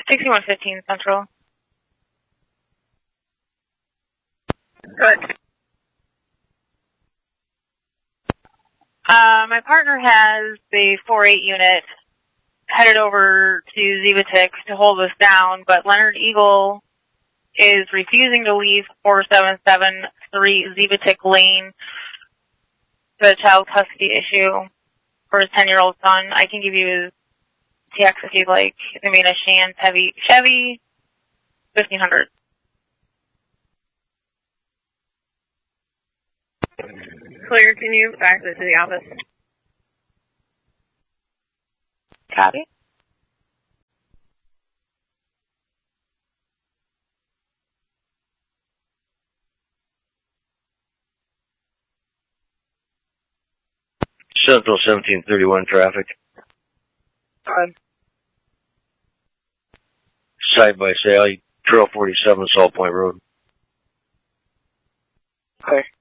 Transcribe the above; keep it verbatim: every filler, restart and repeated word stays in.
sixty-one fifteen Central. Good. Uh, my partner has the four eight unit headed over to Zivatic to hold us down, but Leonard Eagle is refusing to leave four seven seven three Zivatic Lane for the child custody issue for his ten-year-old son. I can give you his T X if you'd like. I mean, a Shands heavy Chevy fifteen hundred. Clear, can you fax it to the office? Copy. Central seventeen thirty-one traffic. Good. Side by side, Trail forty-seven, Salt Point Road. Clear.